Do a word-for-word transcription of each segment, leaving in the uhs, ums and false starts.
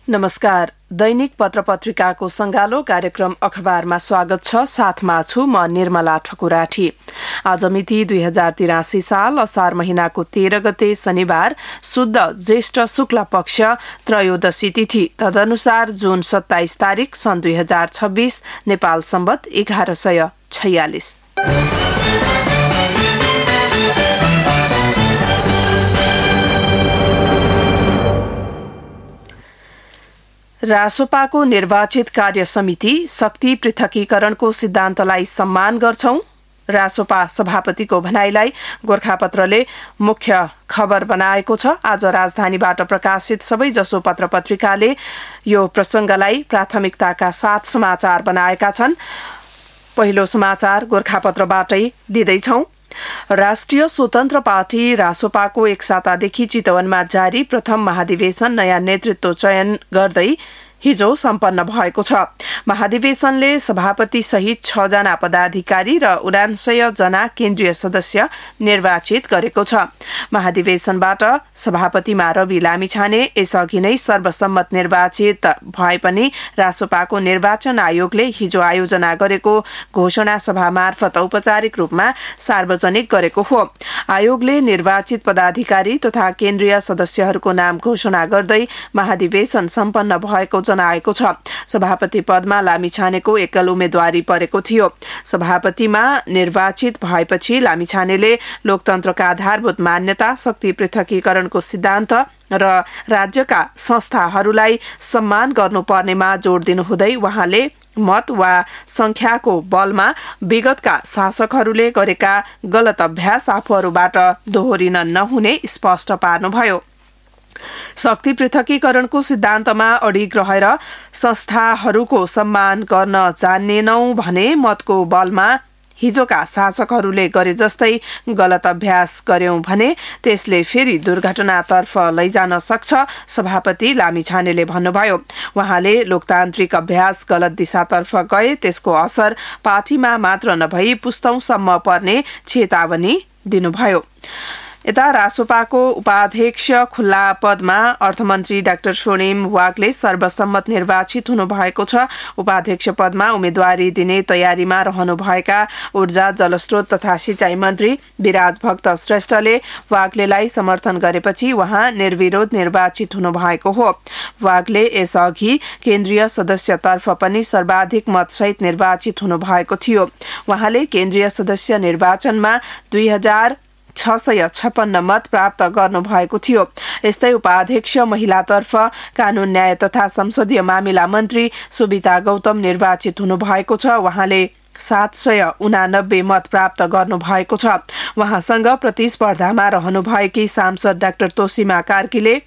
नमस्कार। दैनिक पत्रपत्रिकाको संगालो कार्यक्रम अखबारमा स्वागत छ। साथमा छु म निर्मला ठकुराठी। आज मिति दुई हजार तिरासी साल असार महिनाको तेह्र गते शनिबार शुद्ध ज्येष्ठ शुक्ल पक्ष त्रयोदशी तिथि, तदनुसार जुन सत्ताइस तारिक सन् दुई हजार छब्बीस नेपाल सम्बत एघार सय छयालिस। रासोपाको निर्वाचित कार्य समिति शक्ति पृथकीकरणको सिद्धान्तलाई सम्मान गर्छौं। रासोपा सभापतिको भनाईलाई गोरखापत्रले मुख्य खबर बनाएको छ। आज राजधानीबाट प्रकाशित सबैजसो पत्रपत्रिकाले यो प्रसंगलाई प्राथमिकताका साथ समाचार बनाएका छन्। पहिलो समाचार गोरखापत्रबाटै लिँदैछौं। राष्ट्रिय स्वतन्त्र पार्टी रासोपाको एक सातादेखि चितवनमा जारी प्रथम महाधिवेशन नयाँ नेतृत्व चयन गर्दै हिजो सम्पन्न भएको छ। महाधिवेशनले सभापति सहित छ जना पदाधिकारी र उनान्सय जना केन्द्रीय सदस्य निर्वाचित गरेको छ। महाधिवेशनबाट सभापतिमा रवि लामिछाने यसअघि नै सर्वसम्मत निर्वाचित भए पनि रासोपाको निर्वाचन आयोगले हिजो आयोजना गरेको घोषणा सभा मार्फत औपचारिक रूपमा सार्वजनिक गरेको हो। आयोगले निर्वाचित पदाधिकारी तथा केन्द्रीय सदस्यहरूको नाम घोषणा गर्दै महाधिवेशन सम्पन्न भएको जनाएको छ। सभापति पदमा लामिछानेको एकल उम्मेदवारी परेको थियो। सभापतिमा निर्वाचित भएपछि लामिछानेले लोकतन्त्रका आधारभूत मान्यता, शक्ति पृथकीकरणको सिद्धान्त र राज्यका संस्थाहरूलाई सम्मान गर्नुपर्नेमा जोड़ दिनुहुँदै उहाँले मत वा संख्याको बलमा विगतका शासकहरूले गरेका गलत अभ्यास आफूहरूबाट दोहोरिन नहुने स्पष्ट पार्नुभयो। शक्ति पृथकीकरणको सिद्धान्तमा अडिग रहेर संस्थाहरूको सम्मान गर्न जान्नेनौं भने मतको बलमा हिजोका शासकहरूले गरे जस्तै गलत अभ्यास गर्यौं भने त्यसले फेरि दुर्घटनातर्फ लैजान सक्छ, सभापति लामिछानेले भन्नुभयो। उहाँले लोकतान्त्रिक अभ्यास गलत दिशातर्फ गए त्यसको असर पार्टीमा मात्र नभई पुस्तौंसम्म पर्ने चेतावनी दिनुभयो। यता रासोपाको उपाध्यक्ष खुल्ला पदमा अर्थमन्त्री डाक्टर स्वर्णिम वाग्ले सर्वसम्मत निर्वाचित हुनुभएको छ। उपाध्यक्ष पदमा उम्मेदवारी दिने तयारीमा रहनुभएका ऊर्जा, जलस्रोत तथा सिंचाई मन्त्री विराज भक्त श्रेष्ठले वाग्लेलाई समर्थन गरेपछि उहाँ निर्विरोध निर्वाचित हुनुभएको हो। वाग्ले यसअघि केन्द्रीय सदस्यतर्फ पनि सर्वाधिक मतसहित निर्वाचित हुनुभएको थियो। उहाँले केन्द्रीय सदस्य निर्वाचनमा दुई हजार छ सय छप्पन्न मत प्राप्त गर्नुभएको थियो। यस्तै उपाध्यक्ष महिलातर्फ कानून, न्याय तथा संसदीय मामिला मन्त्री सुबिता गौतम निर्वाचित हुनुभएको छ। उहाँले सात सय उनानब्बे मत प्राप्त गर्नुभएको छ। उहाँसँग प्रतिस्पर्धामा रहनुभएकी सांसद डाक्टर तोसीमा कार्कीले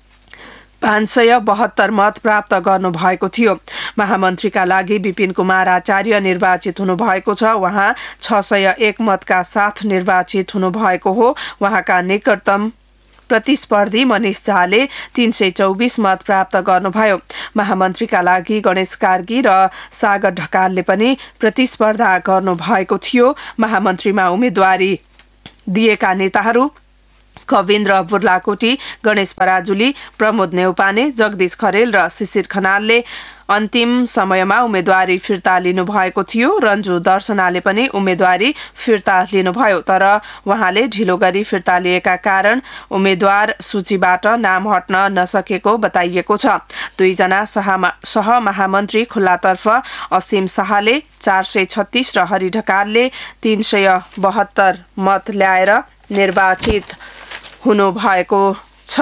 पाँच सय बहत्तर मत प्राप्त गर्नुभएको थियो। महामन्त्रीका लागि विपिन कुमार आचार्य निर्वाचित हुनुभएको छ। उहाँ छ सय एक मतका साथ निर्वाचित हुनुभएको हो। उहाँका निकटतम प्रतिस्पर्धी मनिष झाले तीन सय चौबिस मत प्राप्त गर्नुभयो। महामन्त्रीका लागि गणेश कार्की र सागर ढकालले पनि प्रतिस्पर्धा गर्नुभएको थियो। महामन्त्रीमा उम्मेदवारी दिएका नेताहरू कविन्द्र बुर्लाकोटी, गणेश पराजुली, प्रमोद नेउपाने, जगदीश खरेल र शिशिर खनालले अन्तिम समयमा उम्मेदवारी फिर्ता लिनुभएको थियो। रन्जु दर्शनाले पनि उम्मेदवारी फिर्ता लिनुभयो, तर उहाँले ढिलो गरी फिर्ता लिएका कारण उम्मेद्वार सूचीबाट नाम हट्न नसकेको बताइएको छ। दुईजना सह महामन्त्री खुल्लातर्फ असीम शाहले चार सय छत्तीस र हरि ढकालले तीन सय बहत्तर मत ल्याएर निर्वाचित हुनुभएको छ।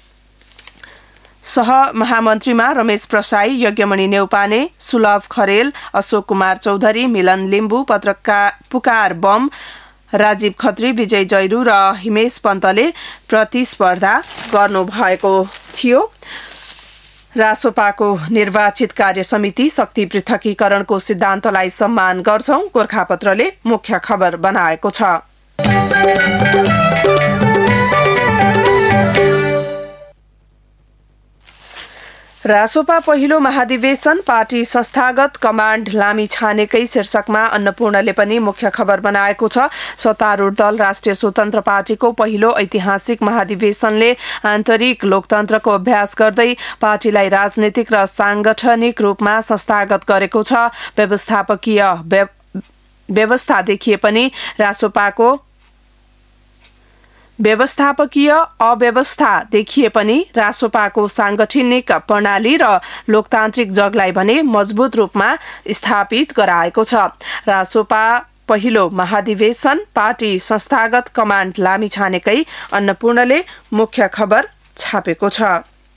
सह महामन्त्रीमा रमेश प्रसाई, यज्ञमणि नेउपाने, सुलभ खरेल, अशोक कुमार चौधरी, मिलन लिम्बू, पत्रकार पुकार बम, राजीव खत्री, विजय जैरू र हिमेश पन्तले प्रतिस्पर्धा गर्नुभएको थियो। रासोपाको निर्वाचित कार्य समिति शक्ति पृथकीकरणको सिद्धान्तलाई सम्मान गर्छौं, गोरखापत्रले मुख्य खबर बनाएको छ। रासोपा पहिलो महाधिवेशन पार्टी संस्थागत कमाण्ड लामी छानेकै शीर्षकमा अन्नपूर्णले पनि मुख्य खबर बनाएको छ। सत्तारूढ दल राष्ट्रिय स्वतन्त्र पार्टीको पहिलो ऐतिहासिक महाधिवेशनले आन्तरिक लोकतन्त्रको अभ्यास गर्दै पार्टीलाई राजनीतिक र सांगठनिक रूपमा संस्थागत गरेको छ। व्यवस्थापकीय व्यवस्था देखिए पनि रासोपाको व्यवस्थापकीय अव्यवस्था देखिए पनि रासोपाको सांगठनिक प्रणाली र लोकतान्त्रिक जगलाई भने मजबुत रूपमा स्थापित गराएको छ। रासोपा पहिलो महाधिवेशन पार्टी संस्थागत कमाण्ड लामी छानेकै अन्नपूर्णले मुख्य खबर छापेको छ।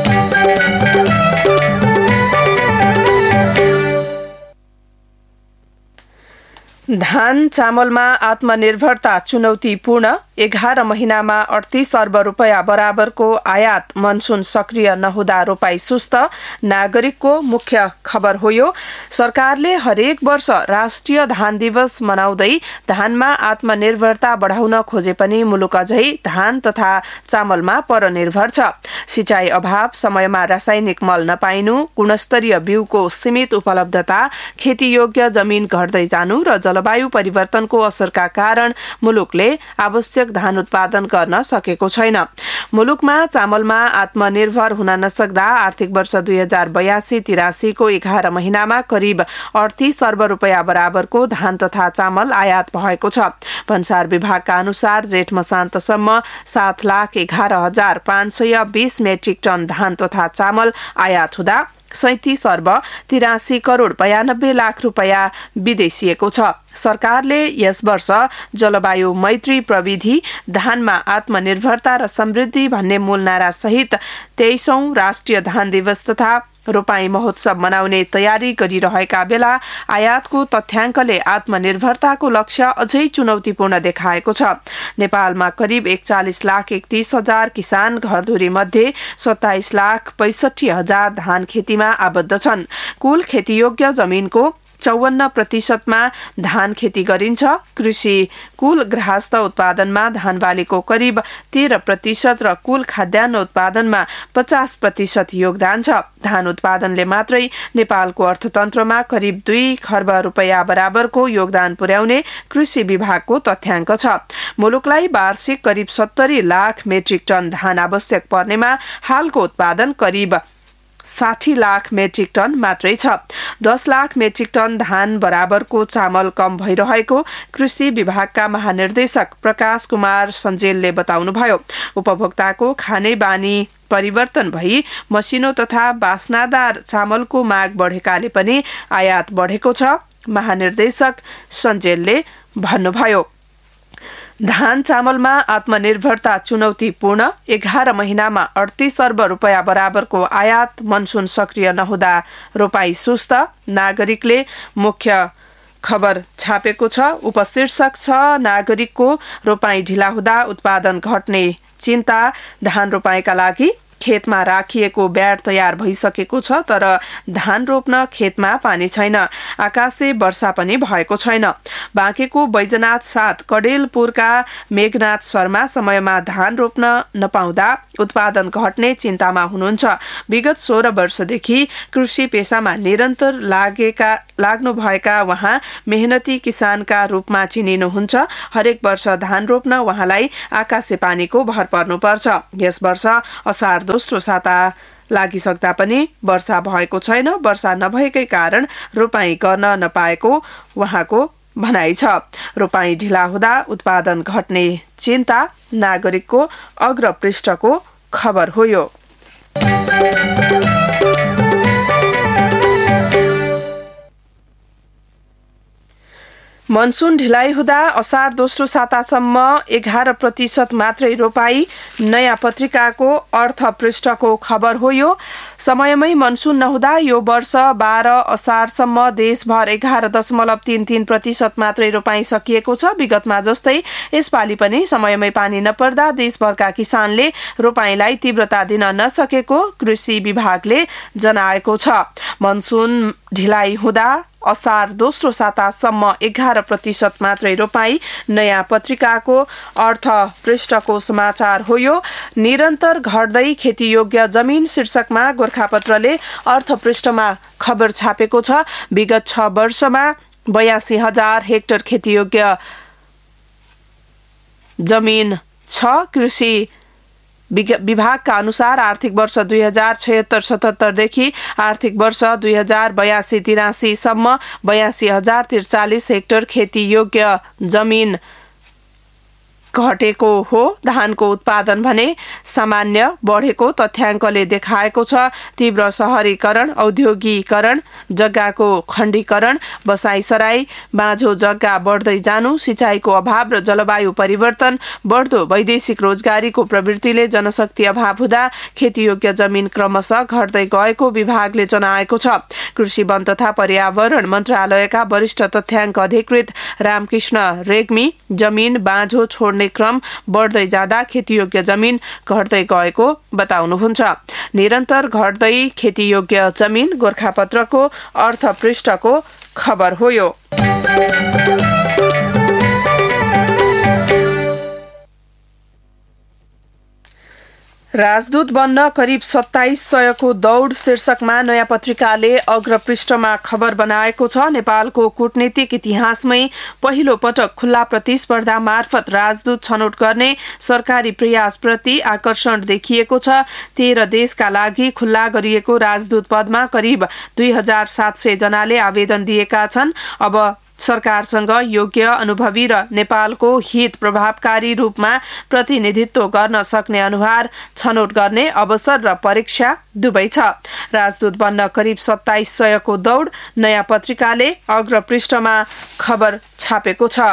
धान चामलमा आत्मनिर्भरता चुनौतीपूर्ण। एघार महिनामा अडतीस अर्ब रुपियाँ बराबरको आयात मनसुन सक्रिय नहुँदा रोपाई सुस्त। नागरिकको मुख्य खबर हो यो। सरकारले हरेक वर्ष राष्ट्रिय धान दिवस मनाउँदै धानमा आत्मनिर्भरता बढाउन खोजे पनि मुलुक अझै धान तथा चामलमा परनिर्भर छ। सिंचाई अभाव, समयमा रासायनिक मल नपाइनु, गुणस्तरीय बिउको सीमित उपलब्धता, खेतीयोग्य जमिन घट्दै जानु र जलवायु परिवर्तनको असरका कारण मुलुकले आवश्यक धान उत्पादन गर्न सकेको छैन। मुलुकमा चामलमा आत्मनिर्भर हुन नसक्दा आर्थिक वर्ष दुई हजार बयासी तिरासी को एघार महिनामा करिब अडतीस अर्ब रुपियाँ बराबरको धान तथा चामल आयात भएको छ। भन्सार विभागका अनुसार जेठ मसान्तसम्म सात लाख एघार हजार पाँच सय बीस मेट्रिक टन धान तथा चामल आयात हुँदा सैंतीस अर्ब तिरासी करोड़ बयानब्बे लाख रुपियाँ विदेशिएको छ। सरकारले यस वर्ष जलवायु मैत्री प्रविधि, धानमा आत्मनिर्भरता र समृद्धि भन्ने मूल नारा सहित तेइसौं राष्ट्रिय धान दिवस तथा रोपाई महोत्सव मनाउने तयारी गरिरहेका बेला आयातको तथ्याङ्कले आत्मनिर्भरताको लक्ष्य अझै चुनौतीपूर्ण देखाएको छ। नेपालमा करिब एकचालिस लाख एकतीस हजार किसान घरधुरी मध्ये सत्ताइस लाख पैंसठी हजार धान खेतीमा आबद्ध छन्। कुल खेतीयोग्य जमिनको चौवन्न प्रतिशतमा धान खेती गरिन्छ। कृषि कुल गृहस्थ उत्पादनमा धान बालीको करिब तेह्र प्रतिशत र कुल खाद्यान्न उत्पादनमा पचास प्रतिशत योगदान छ। धान उत्पादनले मात्रै नेपालको अर्थतन्त्रमा करिब दुई खर्ब रुपियाँ बराबरको योगदान पुर्याउने कृषि विभागको तथ्याङ्क छ। मुलुकलाई वार्षिक करिब सत्तरी लाख मेट्रिक टन धान आवश्यक पर्नेमा हालको उत्पादन करिब साठी लाख मेट्रिक टन मात्रै छ। दस लाख मेट्रिक टन धान बराबरको चामल कम भइरहेको कृषि विभागका महानिर्देशक प्रकाश कुमार सञ्जेलले बताउनुभयो। उपभोक्ताको खाने बानी परिवर्तन भई मसिनो तथा बास्नादार चामलको माग बढेकाले पनि आयात बढेको छ। महानिर्देशक सञ्जेलले भन्नुभयो। धान चामलमा आत्मनिर्भरता चुनौतीपूर्ण। एघार महिनामा अडतीस अर्ब रुपियाँ बराबरको आयात मनसुन सक्रिय नहुँदा रोपाई सुस्त। नागरिकले मुख्य खबर छापेको छ। उपशीर्षक छ नागरिकको रोपाई ढिला हुँदा उत्पादन घट्ने चिन्ता। धान रोपाईका लागि खेतमा राखिएको ब्याड तयार भइसकेको छ, तर धान रोप्न खेतमा पानी छैन। आकाशे वर्षा पनि भएको छैन। बाँकेको बैजनाथ साथ कडेलपुरका मेघनाथ शर्मा समयमा धान रोप्न नपाउँदा उत्पादन घट्ने चिन्तामा हुनुहुन्छ। विगत सोह्र वर्षदेखि कृषि पेशामा निरन्तर लागेका लाग्नुभएका उहाँ मेहनती किसानका रूपमा चिनिनुहुन्छ। हरेक वर्ष धान रोप्न उहाँलाई आकाशे पानीको भर पर्नुपर्छ। यस वर्ष असार दोस्रो साता लागिसक्दा पनि वर्षा भएको छैन। वर्षा नभएकै कारण रोपाई गर्न नपाएको उहाँको भनाइ छ। रोपाई ढिला हुँदा उत्पादन घट्ने चिन्ता। नागरिकको अग्रपृष्ठको खबर हो यो। मनसुन ढिलाइ हुँदा असार दोस्रो सातासम्म एघार प्रतिशत मात्रै रोपाई। नयाँ पत्रिकाको अर्थ पृष्ठको खबर हो यो। समयमै मनसुन नहुँदा यो वर्ष बाह्र असारसम्म देशभर एघार दशमलव तीन तीन प्रतिशत मात्रै रोपाई सकिएको छ। विगतमा जस्तै यसपालि पनि समयमै पानी नपर्दा देशभरका किसानले रोपाईलाई तीव्रता दिन नसकेको कृषि विभागले जनाएको छ। मनसुन ढिलाइ हुँदा असार दोस्रो सातासम्म एघार प्रतिशत मात्रै रोपाई। नयाँ पत्रिकाको अर्थ पृष्ठको समाचार हो यो। निरन्तर घट्दै खेतीयोग्य जमिन शीर्षकमा गोरखापत्रले अर्थ पृष्ठमा खबर छापेको छ। विगत छ वर्षमा बयासी हजार हेक्टर खेतीयोग्य जमिन छ। कृषि विभागका अनुसार आर्थिक वर्ष दुई हजार छयत्तर सतहत्तरदेखि आर्थिक वर्ष दुई हजार बयासी तिरासीसम्म बयासी हजार त्रिचालिस हेक्टर खेतीयोग्य जमिन घटेको हो। धानको उत्पादन भने सामान्य बढेको तथ्याङ्कले देखाएको छ। तीव्र शहरीकरण, औद्योगिकरण, जग्गाको खण्डीकरण, बसाइसराई, बाँझो जग्गा बढ्दै जानु, सिँचाइको अभाव र जलवायु परिवर्तन, बढ्दो वैदेशिक रोजगारीको प्रवृत्तिले जनशक्ति अभाव हुँदा खेतीयोग्य जमिन क्रमशः घट्दै गएको विभागले जनाएको छ। कृषि वन तथा पर्यावरण मन्त्रालयका वरिष्ठ तथ्याङ्क अधिकृत रामकृष्ण रेग्मी जमिन बाँझो छोड्ने क्रम बढ्दै जाँदा खेतीयोग्य जमिन घट्दै गएको बताउनुहुन्छ। निरन्तर घट्दै खेतीयोग्य जमिन गोरखापत्रको अर्थ पृष्ठको खबर हो यो। राजदूत बन्न करिब सत्ताइस सयको दौड शीर्षकमा नयाँ पत्रिकाले अग्रपृष्ठमा खबर बनाएको छ। नेपालको कूटनीतिक इतिहासमै पहिलो पटक खुल्ला प्रतिस्पर्धा मार्फत राजदूत छनौट गर्ने सरकारी प्रयासप्रति आकर्षण देखिएको छ। तेह्र देशका लागि खुल्ला गरिएको राजदूत पदमा करिब दुई हजार सात सय जनाले आवेदन दिएका छन्। अब सरकारसँग योग्य, अनुभवी र नेपालको हित प्रभावकारी रूपमा प्रतिनिधित्व गर्न सक्ने अनुहार छनौट गर्ने अवसर र परीक्षा दुवै छ। राजदूत बन्न करिब सत्ताइस सयको दौड नयाँ पत्रिकाले अग्रपृष्ठमा खबर छापेको छ।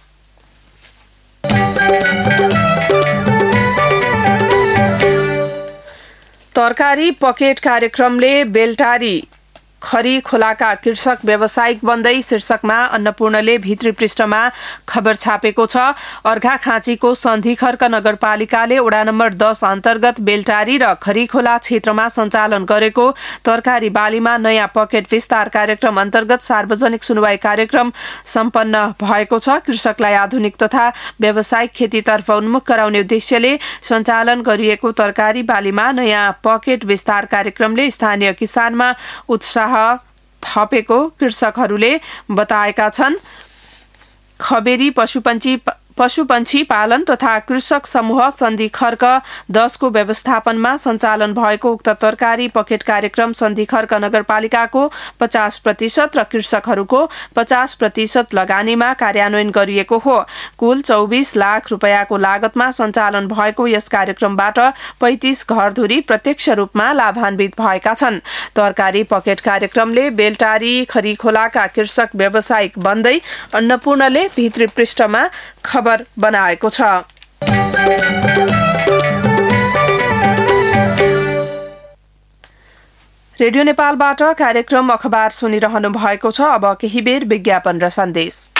तरकारी पकेट कार्यक्रमले बेलटारी खरी खोलाका कृषक व्यावसायिक बन्दै शीर्षकमा अन्नपूर्णले भित्री पृष्ठमा खबर छापेको छ। अर्घाखाँचीको सन्धिखर्क नगरपालिकाले वडा नम्बर दस अन्तर्गत बेलटारी र खरीखोला क्षेत्रमा सञ्चालन गरेको तरकारी बालीमा नयाँ पकेट विस्तार कार्यक्रम अन्तर्गत सार्वजनिक सुनवाई कार्यक्रम सम्पन्न भएको छ। कृषकलाई आधुनिक तथा व्यावसायिक खेतीतर्फ उन्मुख गराउने उद्देश्यले सञ्चालन गरिएको तरकारी बालीमा नयाँ पकेट विस्तार कार्यक्रमले स्थानीय किसानमा उत्साह थपेको कृषकहरूले बताएका छन्। खबेरी पशुपन्छी पशुपन्छी पालन तथा कृषक समूह सन्धि खर्क दसको व्यवस्थापनमा सञ्चालन भएको उक्त तरकारी पकेट कार्यक्रम सन्धि खर्क नगरपालिकाको पचास प्रतिशत र कृषकहरूको पचास प्रतिशत लगानीमा कार्यान्वयन गरिएको हो। कुल चौबिस लाख रुपियाँको लागतमा सञ्चालन भएको यस कार्यक्रमबाट पैंतिस घरधुरी प्रत्यक्ष रूपमा लाभान्वित भएका छन्। तरकारी पकेट कार्यक्रमले बेलटारी खरीखोलाका कृषक व्यावसायिक बन्दै अन्नपूर्णले भित्री पृष्ठमा खबर बनाएको छ। रेडियो नेपालबाट कार्यक्रम अखबार सुनिरहनु भएको छ। अब केही बेर विज्ञापन र सन्देश।